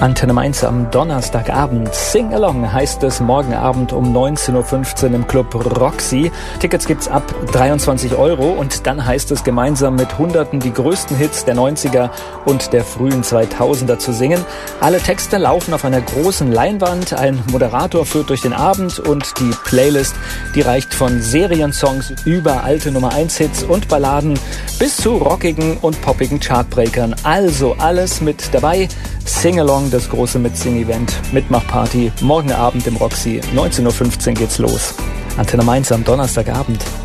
Antenne Mainz am Donnerstagabend. Sing Along heißt es morgen Abend um 19.15 Uhr im Club Roxy. Tickets gibt's ab 23 € und dann heißt es gemeinsam mit Hunderten die größten Hits der 90er und der frühen 2000er zu singen. Alle Texte laufen auf einer großen Leinwand, ein Moderator führt durch den Abend und die Playlist, die reicht von Seriensongs über alte Nummer-1-Hits und Balladen bis zu rockigen und poppigen Chartbreakern. Also alles mit dabei. Sing Along, das große Mitsing-Event, Mitmachparty, morgen Abend im Roxy, 19.15 Uhr geht's los. Antenne Mainz am Donnerstagabend.